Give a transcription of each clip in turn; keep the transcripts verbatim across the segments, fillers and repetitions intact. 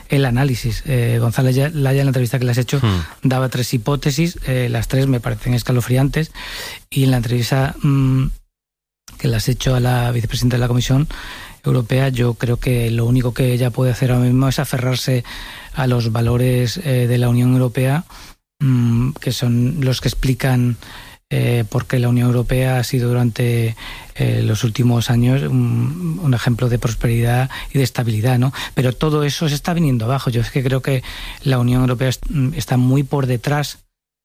el análisis. Eh, González Laya, en la entrevista que le has hecho, mm. daba tres hipótesis, eh, las tres me parecen escalofriantes, y en la entrevista mmm, que le has hecho a la vicepresidenta de la Comisión Europea, yo creo que lo único que ella puede hacer ahora mismo es aferrarse a los valores eh, de la Unión Europea, mmm, que son los que explican eh, por qué la Unión Europea ha sido durante eh, los últimos años un, un ejemplo de prosperidad y de estabilidad, ¿no? Pero todo eso se está viniendo abajo. Yo es que creo que la Unión Europea está muy por detrás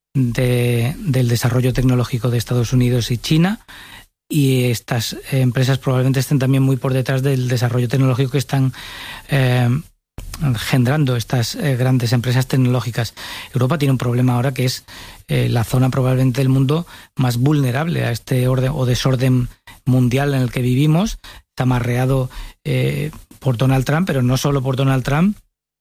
de, del desarrollo tecnológico de Estados Unidos y China, y estas empresas probablemente estén también muy por detrás del desarrollo tecnológico que están eh, engendrando estas eh, grandes empresas tecnológicas. Europa tiene un problema ahora que es eh, la zona probablemente del mundo más vulnerable a este orden o desorden mundial en el que vivimos. Está amarreado eh, por Donald Trump, pero no solo por Donald Trump.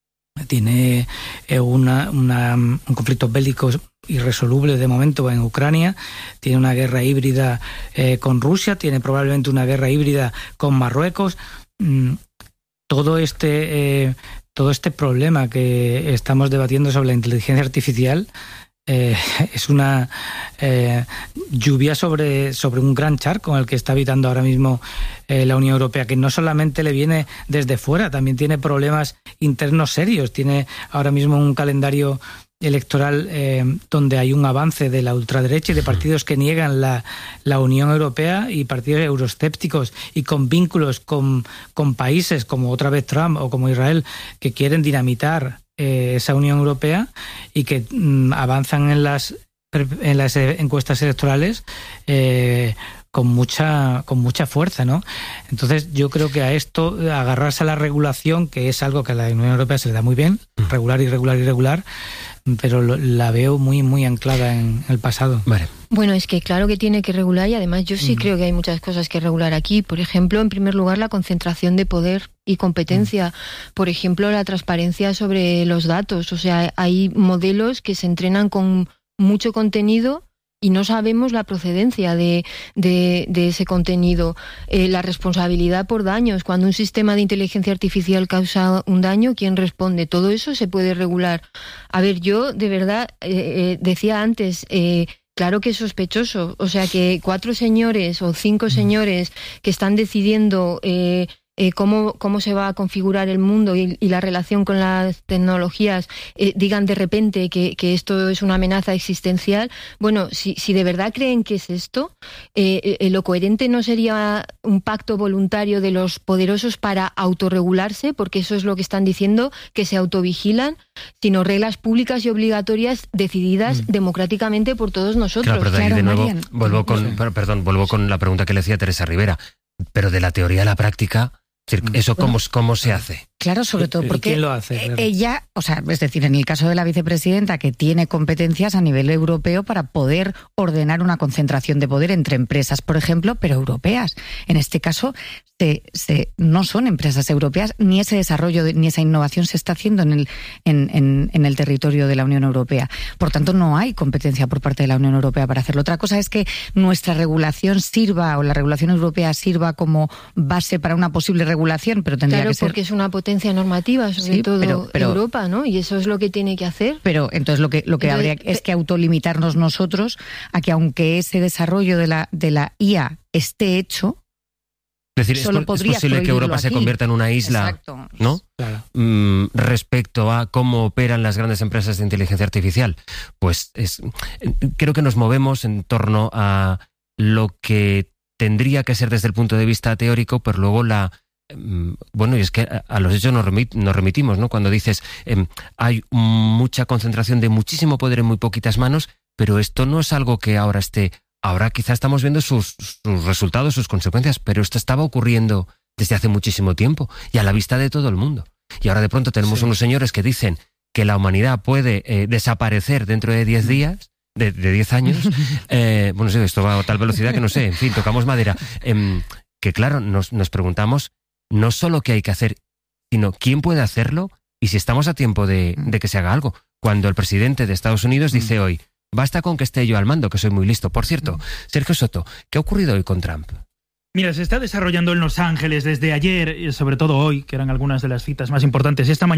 Tiene eh, una, una, un conflicto bélico irresoluble de momento en Ucrania, tiene una guerra híbrida eh, con Rusia, tiene probablemente una guerra híbrida con Marruecos. Mm, todo este eh, todo este problema que estamos debatiendo sobre la inteligencia artificial eh, es una eh, lluvia sobre, sobre un gran charco en el que está habitando ahora mismo eh, la Unión Europea, que no solamente le viene desde fuera, también tiene problemas internos serios. Tiene ahora mismo un calendario electoral eh, donde hay un avance de la ultraderecha y de partidos que niegan la, la Unión Europea, y partidos euroscépticos y con vínculos con, con países como otra vez Trump o como Israel, que quieren dinamitar eh, esa Unión Europea, y que mm, avanzan en las, en las encuestas electorales eh, con mucha con mucha fuerza, ¿no? Entonces yo creo que a esto, agarrarse a la regulación, que es algo que a la Unión Europea se le da muy bien, regular, irregular, irregular, pero lo, la veo muy muy anclada en el pasado. Vale. Bueno, es que claro que tiene que regular, y además yo sí mm. creo que hay muchas cosas que regular aquí. Por ejemplo, en primer lugar, la concentración de poder y competencia. Mm. Por ejemplo, la transparencia sobre los datos. O sea, hay modelos que se entrenan con mucho contenido y no sabemos la procedencia de, de, de ese contenido. Eh, la responsabilidad por daños. Cuando un sistema de inteligencia artificial causa un daño, ¿quién responde? Todo eso se puede regular. A ver, yo de verdad eh, eh, decía antes, eh, claro que es sospechoso. O sea, que cuatro señores o cinco señores que están decidiendo Eh, Eh, cómo, cómo se va a configurar el mundo y, y la relación con las tecnologías, eh, digan de repente que, que esto es una amenaza existencial. Bueno, si, si de verdad creen que es esto, eh, eh, lo coherente no sería un pacto voluntario de los poderosos para autorregularse, porque eso es lo que están diciendo, que se autovigilan, sino reglas públicas y obligatorias decididas mm. democráticamente por todos nosotros. Claro, pero de, ahí de nuevo vuelvo con, perdón, vuelvo con la pregunta que le hacía Teresa Rivera. Pero de la teoría a la práctica, ¿eso cómo, cómo se hace? Claro, sobre todo porque ¿quién lo hace? Claro. Ella, o sea, es decir, en el caso de la vicepresidenta, que tiene competencias a nivel europeo para poder ordenar una concentración de poder entre empresas, por ejemplo, pero europeas. En este caso, se, se, no son empresas europeas, ni ese desarrollo, ni esa innovación se está haciendo en el, en, en, en el territorio de la Unión Europea. Por tanto, no hay competencia por parte de la Unión Europea para hacerlo. Otra cosa es que nuestra regulación sirva, o la regulación europea sirva como base para una posible regulación, pero tendría claro, que ser... porque es una potencia normativa, sobre sí, todo pero, pero, Europa, ¿no? Y eso es lo que tiene que hacer. Pero entonces lo que lo que entonces, habría es que autolimitarnos nosotros a que, aunque ese desarrollo de la de la I A esté hecho, es decir, solo es, es posible que Europa aquí. se convierta en una isla, exacto, ¿no? Claro. Mm, respecto a cómo operan las grandes empresas de inteligencia artificial. Pues es, creo que nos movemos en torno a lo que tendría que ser desde el punto de vista teórico, pero luego la bueno, y es que a los hechos nos, remit, nos remitimos, ¿no? Cuando dices eh, hay mucha concentración de muchísimo poder en muy poquitas manos, pero esto no es algo que ahora esté... Ahora quizá estamos viendo sus, sus resultados, sus consecuencias, pero esto estaba ocurriendo desde hace muchísimo tiempo y a la vista de todo el mundo. Y ahora de pronto tenemos sí. unos señores que dicen que la humanidad puede eh, desaparecer dentro de diez días, de, de diez años. Eh, bueno, sí, esto va a tal velocidad que no sé, en fin, tocamos madera. Eh, que claro, nos, nos preguntamos no solo qué hay que hacer, sino quién puede hacerlo y si estamos a tiempo de, de que se haga algo. Cuando el presidente de Estados Unidos dice hoy, basta con que esté yo al mando, que soy muy listo. Por cierto, Sergio Soto, ¿qué ha ocurrido hoy con Trump? Mira, se está desarrollando en Los Ángeles desde ayer, y sobre todo hoy, que eran algunas de las citas más importantes esta mañana.